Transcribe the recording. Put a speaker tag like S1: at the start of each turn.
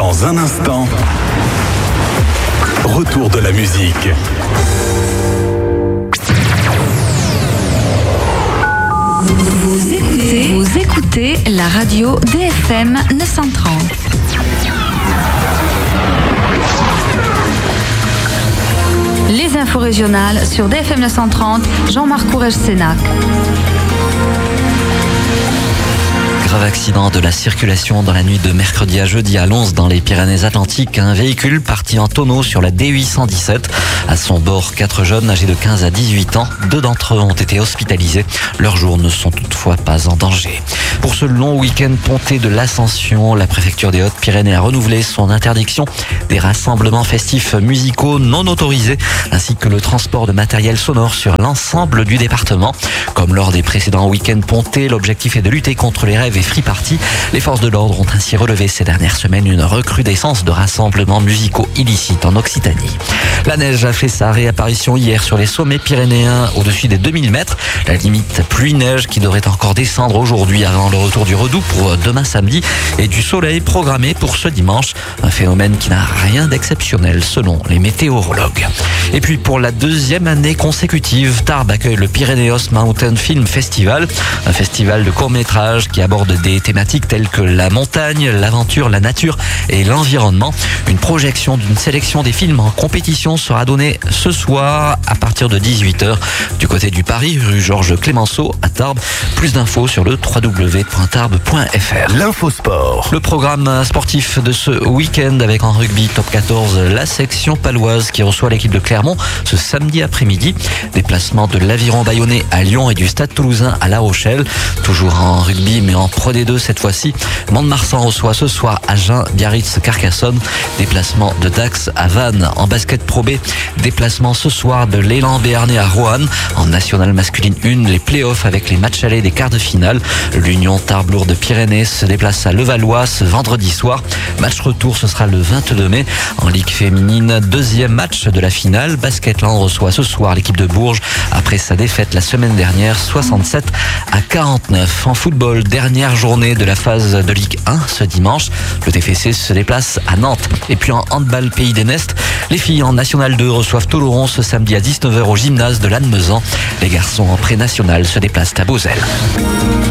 S1: Dans un instant, retour de la musique.
S2: Vous écoutez la radio DFM 930. Les infos régionales sur DFM 930, Jean-Marc Courrèges-Sénac.
S3: Grave accident de la circulation dans la nuit de mercredi à jeudi à Lons dans les Pyrénées-Atlantiques. Un véhicule parti en tonneau sur la D817. À son bord, 4 jeunes âgés de 15 à 18 ans. 2 d'entre eux ont été hospitalisés. Leurs jours ne sont toutefois pas en danger. Pour ce long week-end ponté de l'Ascension, la préfecture des Hautes-Pyrénées a renouvelé son interdiction des rassemblements festifs musicaux non autorisés, ainsi que le transport de matériel sonore sur l'ensemble du département. Comme lors des précédents week-ends pontés, l'objectif est de lutter contre les rêves et free party. Les forces de l'ordre ont ainsi relevé ces dernières semaines une recrudescence de rassemblements musicaux illicites en Occitanie. La neige a fait sa réapparition hier sur les sommets pyrénéens au-dessus des 2000 mètres. La limite pluie-neige qui devrait encore descendre aujourd'hui avant le retour du redout pour demain samedi et du soleil programmé pour ce dimanche. Un phénomène qui n'a rien d'exceptionnel selon les météorologues. Et puis pour la deuxième année consécutive, Tarbes accueille le Pyrénéos Mountain Film Festival, un festival de courts-métrages qui aborde des thématiques telles que la montagne, l'aventure, la nature et l'environnement. Une projection d'une sélection des films en compétition sera donnée ce soir à partir de 18h du côté du Paris, rue Georges Clémenceau à Tarbes. Plus d'infos sur le www.tarbes.fr.
S1: L'infosport.
S3: Le programme sportif de ce week-end avec en rugby top 14 la section paloise qui reçoit l'équipe de Clermont ce samedi après-midi. Déplacement de l'Aviron Bayonnais à Lyon et du Stade Toulousain à La Rochelle. Toujours en rugby mais en Pro D2 cette fois-ci. Mont-de-Marsan reçoit ce soir Agen, Biarritz, Carcassonne. Déplacement de Dax à Vannes en basket Pro B. Déplacement ce soir de l'Élan Béarnais à Roanne. En nationale masculine 1, les playoffs avec les matchs allés des quarts de finale. L'Union Tarbes-Lourdes-Pyrénées se déplace à Levallois ce vendredi soir. Match retour, ce sera le 22 mai. En Ligue féminine, deuxième match de la finale. Basketland reçoit ce soir l'équipe de Bourges après sa défaite la semaine dernière, 67-49. En football, dernière journée de la phase de Ligue 1 ce dimanche. Le TFC se déplace à Nantes. Et puis en handball Pays des Nestes, les filles en National 2 reçoivent Toloron ce samedi à 19h au gymnase de Lannemezan. Les garçons en pré-national se déplacent à Beauzelle.